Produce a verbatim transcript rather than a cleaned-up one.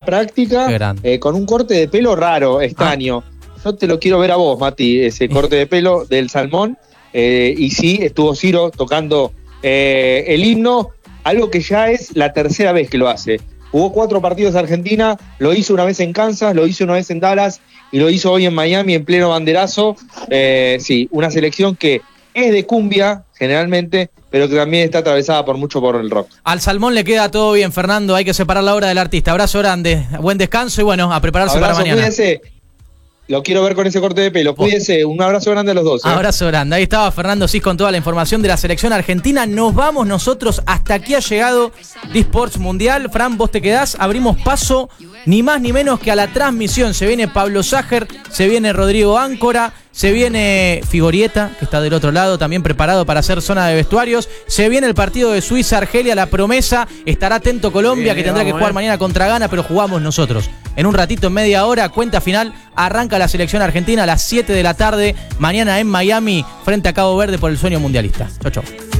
práctica, eh, con un corte de pelo raro, extraño. Ah. Yo te lo quiero ver a vos, Mati, ese corte de pelo del Salmón. Eh, y sí, estuvo Ciro tocando eh, el himno, algo que ya es la tercera vez que lo hace. Jugó cuatro partidos Argentina, lo hizo una vez en Kansas, lo hizo una vez en Dallas y lo hizo hoy en Miami en pleno banderazo. Eh, sí, una selección que es de cumbia generalmente, pero que también está atravesada por mucho por el rock. Al Salmón le queda todo bien, Fernando, hay que separar la obra del artista. Abrazo grande, buen descanso y bueno, a prepararse Abrazo, para mañana. Cuídense. Lo quiero ver con ese corte de pelo. Cuídense, un abrazo grande a los dos. ¿eh? Abrazo grande. Ahí estaba Fernando Cis con toda la información de la selección argentina. Nos vamos nosotros. Hasta aquí ha llegado D-Sports Mundial. Fran, vos te quedás. Abrimos paso ni más ni menos que a la transmisión. Se viene Pablo Ságer, se viene Rodrigo Áncora, se viene Figorieta, que está del otro lado, también preparado para hacer zona de vestuarios. Se viene el partido de Suiza-Argelia, la promesa. Estará atento Colombia, bien, que tendrá vamos, que jugar eh. mañana contra Ghana, pero jugamos nosotros. En un ratito, en media hora, cuenta final, arranca la selección argentina a las siete de la tarde, mañana en Miami, frente a Cabo Verde por el sueño mundialista. Chau, chau.